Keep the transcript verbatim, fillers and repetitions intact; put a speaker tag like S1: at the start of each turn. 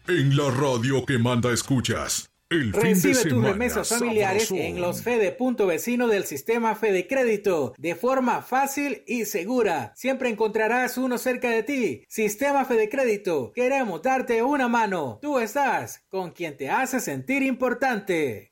S1: En la radio que manda escuchas. El fin
S2: Recibe
S1: de semana
S2: tus remesas familiares
S1: sabrosón.
S2: en los Fede Punto Vecino del sistema Fede Crédito de forma fácil y segura. Siempre encontrarás uno cerca de ti. Sistema Fede Crédito. Queremos darte una mano. Tú estás con quien te hace sentir importante.